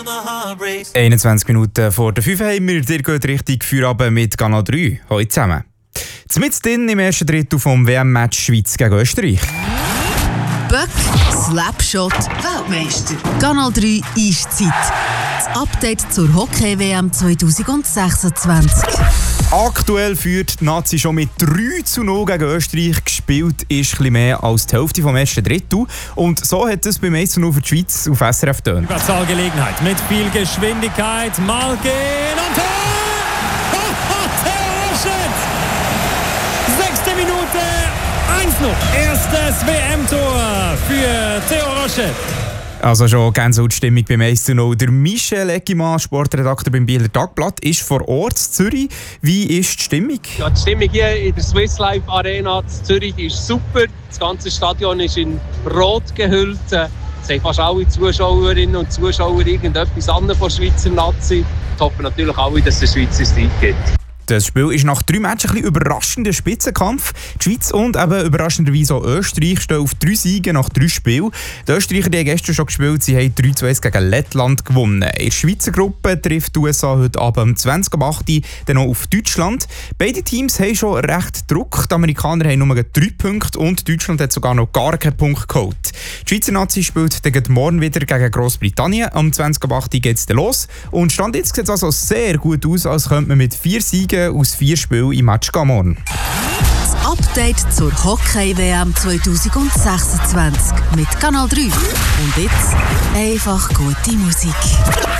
21 Minuten vor der 5 haben wir dir geht richtig Feierabend mit Kanal 3. Heute zusammen. Mitten im ersten Drittel vom WM-Match Schweiz gegen Österreich. Böck, Slapshot, Weltmeister. Kanal 3 Eiszeit. Das Update zur Hockey-WM 2026. Aktuell führt die Nazi schon mit 3:0 gegen Österreich. Gespielt ist etwas mehr als die Hälfte vom ersten Drittel. Und so hat es beim 1:0 für die Schweiz auf SRF tönt. Überzahlgelegenheit mit viel Geschwindigkeit. Mal gehen und Tor! Theo Roschet! 6. Minute, 1:0. Erstes WM-Tor für Theo Roschet. Also schon Gänsehautstimmung beim 1:0. Der Michel Eckimann, Sportredakteur beim Bieler Tagblatt, ist vor Ort in Zürich. Wie ist die Stimmung? Ja, die Stimmung hier in der Swiss Life Arena in Zürich ist super. Das ganze Stadion ist in Rot gehüllt. Es haben fast alle Zuschauerinnen und Zuschauer irgendetwas anderes von Schweizer Nazi. Ich hoffe natürlich alle, dass es Schweizer Sieg gibt. Das Spiel ist nach 3 Matches ein bisschen überraschender Spitzenkampf. Die Schweiz und eben überraschenderweise auch Österreich stehen auf 3 Siege nach 3 Spielen. Die Österreicher die haben gestern schon gespielt, sie haben 3:1 gegen Lettland gewonnen. In der Schweizer Gruppe trifft die USA heute Abend um 20:08 dann noch auf Deutschland. Beide Teams haben schon recht Druck. Die Amerikaner haben nur 3 Punkte und Deutschland hat sogar noch gar keinen Punkt geholt. Die Schweizer Nazi spielt dann morgen wieder gegen Großbritannien. Am 20:08 geht es los. Und Stand jetzt sieht es also sehr gut aus, als könnte man mit 4 Siegen aus 4 Spielen im Match gehen morgen. Das Update zur Hockey-WM 2026 mit Kanal 3. Und jetzt einfach gute Musik.